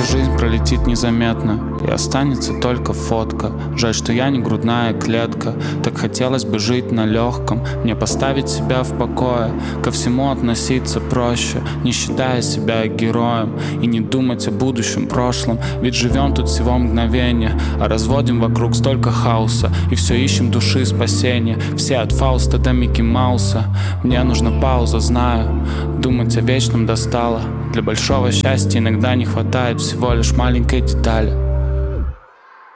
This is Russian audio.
Будто жизнь пролетит незаметно и останется только фотка. Жаль, что я не грудная клетка. Так хотелось бы жить на легком, мне поставить себя в покое, ко всему относиться проще, не считая себя героем, и не думать о будущем, прошлом. Ведь живем тут всего мгновение, а разводим вокруг столько хаоса, и все ищем души спасения. Все от Фауста до Микки Мауса. Мне нужна пауза, знаю, думать о вечном достало. Для большого счастья иногда не хватает всего лишь маленькой детали.